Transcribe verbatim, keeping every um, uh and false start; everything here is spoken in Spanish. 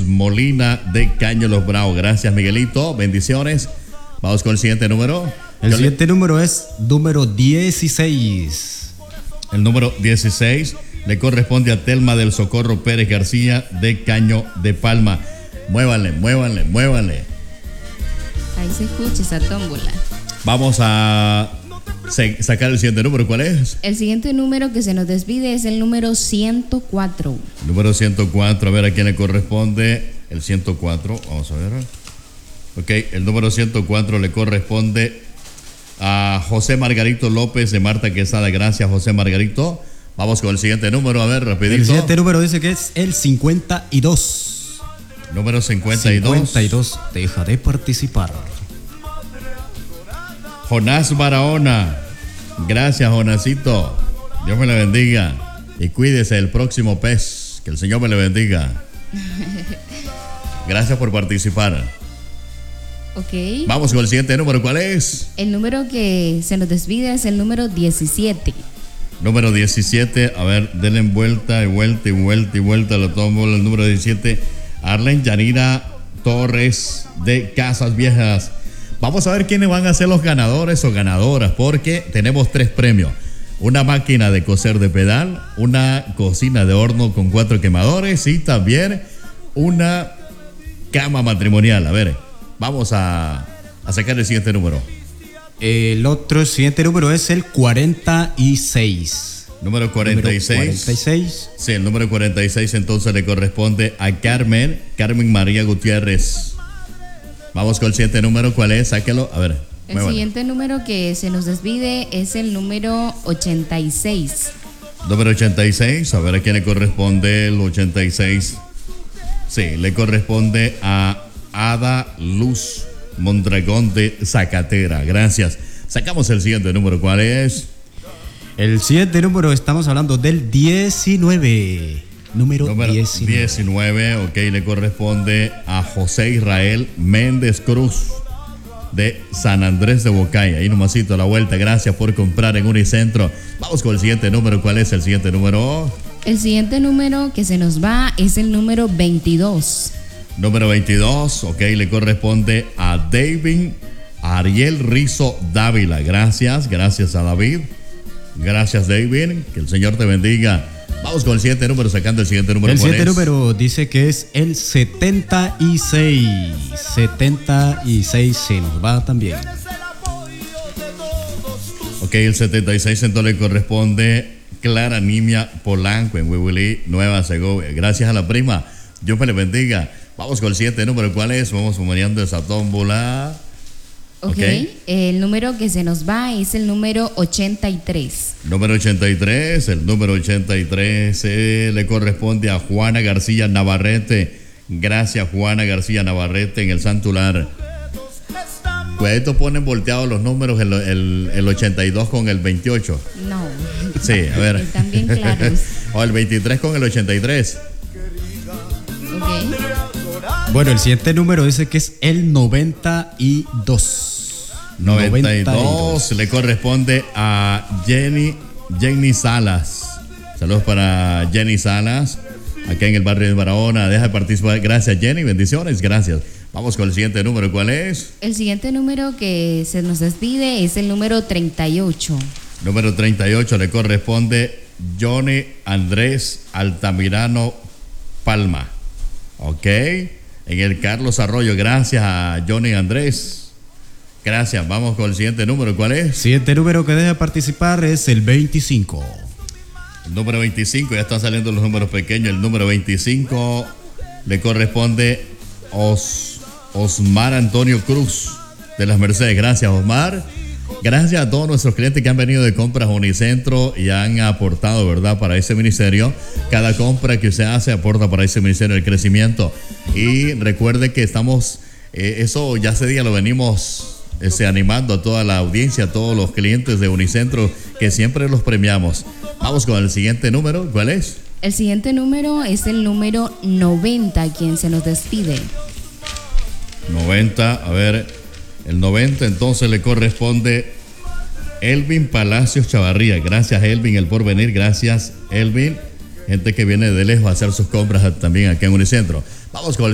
Molina de Caño Los Bravos. Gracias, Miguelito. Bendiciones. Vamos con el siguiente número. El Yo siguiente le... número es número dieciséis. El número dieciséis le corresponde a Telma del Socorro Pérez García de Caño de Palma. Muévanle, muévanle, muévanle. Ahí se escucha esa tómbola. Vamos a se- sacar el siguiente número. ¿Cuál es? El siguiente número que se nos despide es el número ciento cuatro. Número ciento cuatro. A ver a quién le corresponde el ciento cuatro. Vamos a ver. Ok, el número ciento cuatro le corresponde a José Margarito López de Marta Quesada. Gracias, José Margarito. Vamos con el siguiente número, a ver, rapidito. El siguiente número dice que es el cincuenta y dos. Número cincuenta y dos. cincuenta y dos, deja de participar. Jonás Barahona. Gracias, Jonasito. Dios me le bendiga. Y cuídese el próximo pez. Que el Señor me le bendiga. Gracias por participar. Ok. Vamos con el siguiente número, ¿cuál es? El número que se nos despide es el número diecisiete. Número diecisiete, a ver, denle vuelta y vuelta y vuelta y vuelta, lo tomo el número diecisiete, Arlen Yanira Torres de Casas Viejas. Vamos a ver quiénes van a ser los ganadores o ganadoras, porque tenemos tres premios. Una máquina de coser de pedal, una cocina de horno con cuatro quemadores y también una cama matrimonial. A ver, vamos a, a sacar el siguiente número. El otro el siguiente número es el cuarenta y seis. Número cuarenta y seis. cuarenta y seis. Sí, el número cuarenta y seis entonces le corresponde a Carmen, Carmen María Gutiérrez. Vamos con el siguiente número, ¿cuál es? Sáquelo, a ver. El muévalo. siguiente número que se nos despide es el número ochenta y seis. Número ochenta y seis, a ver a quién le corresponde el ochenta y seis. Sí, le corresponde a Ada Luz Mondragón de Zacatera. Gracias. Sacamos el siguiente número, ¿cuál es? El siguiente número, estamos hablando del diecinueve. Número, Número diecinueve. diecinueve, ok, le corresponde a José Israel Méndez Cruz de San Andrés de Bocay. Ahí nomasito a la vuelta. Gracias por comprar en Unicentro. Vamos con el siguiente número. ¿Cuál es el siguiente número? El siguiente número que se nos va es el número veintidós. Número veintidós, ok, le corresponde a David Ariel Rizo Dávila. Gracias, gracias a David. Gracias, David. Que el Señor te bendiga. Vamos con el siguiente número, sacando el siguiente número. El ¿Cuál siguiente es? número dice que es el setenta y seis. setenta y seis se nos va también. Ok, el setenta y seis entonces le corresponde Clara Nimia Polanco en Huihuilí, Nueva Segovia. Gracias a la prima. Dios me le bendiga. Vamos con el siguiente número. ¿Cuál es? Vamos moneando esa tómbola. Ok. Ok. El número que se nos va es el número ochenta y tres. Número ochenta y tres. El número ochenta y tres eh, le corresponde a Juana García Navarrete. Gracias, Juana García Navarrete en el Santular. Pues estos ponen volteados los números, el, el, el ochenta y dos con el veintiocho. No. Sí, a ver. Están bien claros. O el veintitrés con el ochenta y tres. Ok. Bueno, el siguiente número dice que es el noventa y dos. noventa y dos le corresponde a Jenny Jenny Salas. Saludos para Jenny Salas, acá en el barrio de Barahona. Deja de participar. Gracias, Jenny. Bendiciones. Gracias. Vamos con el siguiente número. ¿Cuál es? El siguiente número que se nos despide es el número treinta y ocho. Número treinta y ocho le corresponde Johnny Andrés Altamirano Palma. Ok. En el Carlos Arroyo. Gracias a Johnny Andrés. Gracias. Vamos con el siguiente número. ¿Cuál es? El siguiente número que deja participar es el veinticinco. El número veinticinco. Ya están saliendo los números pequeños. El número veinticinco le corresponde Os, Osmar Antonio Cruz de las Mercedes. Gracias, Osmar. Gracias a todos nuestros clientes que han venido de compras a Unicentro y han aportado, ¿verdad?, para ese ministerio. Cada compra que usted hace aporta para ese ministerio del crecimiento. Y recuerde que estamos, eh, eso ya ese día lo venimos este, animando a toda la audiencia, a todos los clientes de Unicentro, que siempre los premiamos. Vamos con el siguiente número. ¿Cuál es? El siguiente número es el número noventa, quien se nos despide. noventa, a ver, el noventa entonces le corresponde Elvin Palacios Chavarría. Gracias, Elvin, el porvenir. Gracias, Elvin. Gente que viene de lejos a hacer sus compras también aquí en Unicentro. Vamos con el